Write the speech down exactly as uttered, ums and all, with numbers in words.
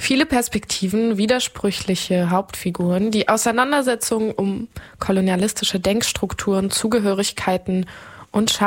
Viele Perspektiven, widersprüchliche Hauptfiguren, die Auseinandersetzung um kolonialistische Denkstrukturen, Zugehörigkeiten und